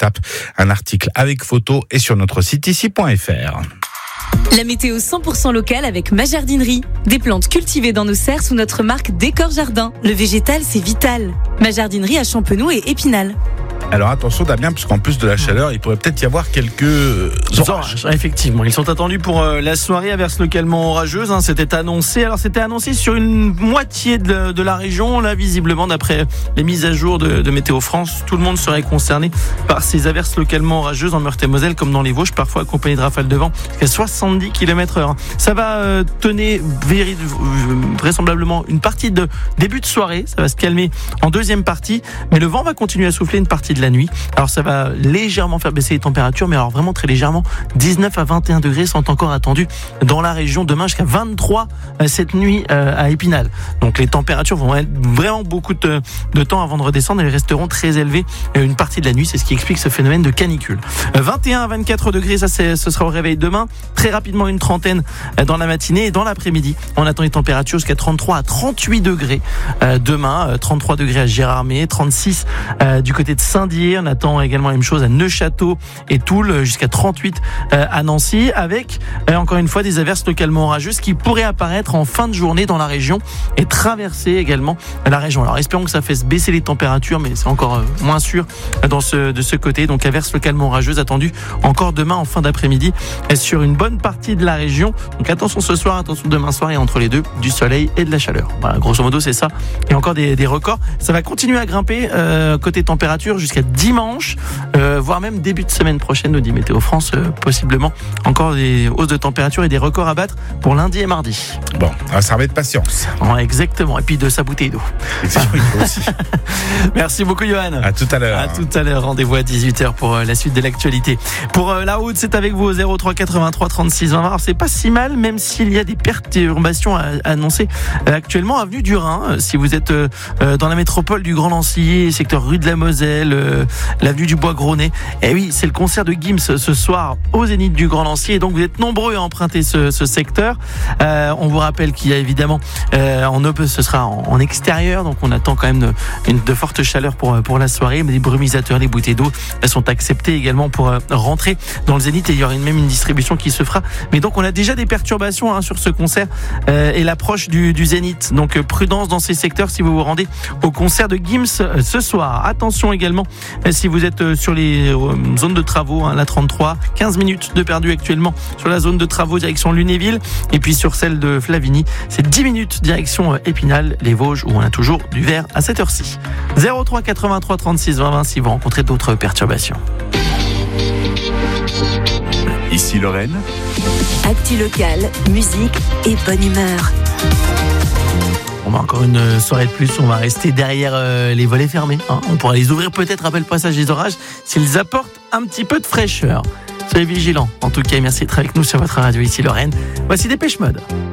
tape un article avec photo et sur notre site ici.fr. La météo 100% locale avec ma jardinerie. Des plantes cultivées dans nos serres sous notre marque Décor Jardin. Le végétal, c'est vital. Ma jardinerie à Champenoux et Épinal. Alors attention Damien, puisqu'en plus de la chaleur, il pourrait peut-être y avoir quelques orages. Effectivement, ils sont attendus pour la soirée, averse localement orageuse. C'était annoncé. Alors c'était annoncé sur une moitié de la région. Là, visiblement, d'après les mises à jour de Météo France, tout le monde serait concerné par ces averses localement orageuses en Meurthe-et-Moselle, comme dans les Vosges, parfois accompagnées de rafales de vent jusqu'à 70 km/h. Ça va tenir vraisemblablement une partie de début de soirée. Ça va se calmer en deuxième partie, mais le vent va continuer à souffler une partie de la nuit. Alors ça va légèrement faire baisser les températures, mais alors vraiment très légèrement. 19 à 21 degrés sont encore attendus dans la région. Demain jusqu'à 23 cette nuit à Épinal. Donc les températures vont être vraiment beaucoup de temps avant de redescendre. Elles resteront très élevées une partie de la nuit. C'est ce qui explique ce phénomène de canicule. 21 à 24 degrés, ce sera au réveil demain. Très rapidement une trentaine dans la matinée et dans l'après-midi. On attend les températures jusqu'à 33 à 38 degrés demain. 33 degrés à Gérardmer, 36 du côté de Saint-Dié. On attend également la même chose à Neufchâteau et Toul, jusqu'à 38 à Nancy, avec encore une fois des averses localement orageuses qui pourraient apparaître en fin de journée dans la région et traverser également la région. Alors espérons que ça fasse baisser les températures, mais c'est encore moins sûr de ce côté. Donc averses localement orageuses attendues encore demain en fin d'après-midi sur une bonne partie de la région. Donc attention ce soir, attention demain soir et entre les deux, du soleil et de la chaleur. Voilà, grosso modo c'est ça. Et encore des records. Ça va continuer à grimper côté température jusqu'à dimanche, voire même début de semaine prochaine, nous dit Météo France, possiblement encore des hausses de température et des records à battre pour lundi et mardi. Bon, ça va être patience. Ouais, exactement, et puis de sa bouteille d'eau. Aussi. Merci beaucoup Johan. À tout à l'heure. À tout à l'heure, rendez-vous à 18h pour la suite de l'actualité. Pour la route, c'est avec vous au 03 83 36 20. Alors c'est pas si mal, même s'il y a des perturbations annoncées actuellement avenue du Rhin. Si vous êtes dans la métropole du Grand Lancy, secteur rue de la Moselle, l'avenue du Bois-Graunay. Et oui, c'est le concert de Gims ce soir au Zénith du Grand Lancy. Et donc vous êtes nombreux à emprunter ce secteur. On vous rappelle qu'il y a évidemment ce sera en extérieur, donc on attend quand même de fortes chaleurs pour la soirée. Mais les brumisateurs, les bouteilles d'eau sont acceptés également pour rentrer dans le Zénith, et il y aura même une distribution qui se fera. Mais donc on a déjà des perturbations sur ce concert et l'approche du Zénith. Donc prudence dans ces secteurs si vous vous rendez au concert de Gims ce soir. Attention également si vous êtes sur les zones de travaux, la 33, 15 minutes de perdu actuellement sur la zone de travaux direction Lunéville, et puis sur celle de Flavigny, c'est 10 minutes direction Épinal, les Vosges, où on a toujours du vert à cette heure-ci. 03 83 36 20 si vous rencontrez d'autres perturbations. Ici Lorraine. Actu local, musique et bonne humeur. On va encore une soirée de plus, on va rester derrière les volets fermés. On pourra les ouvrir peut-être après le passage des orages s'ils apportent un petit peu de fraîcheur. Soyez vigilants. En tout cas, merci d'être avec nous sur votre radio Ici Lorraine. Voici Dépêche Mode.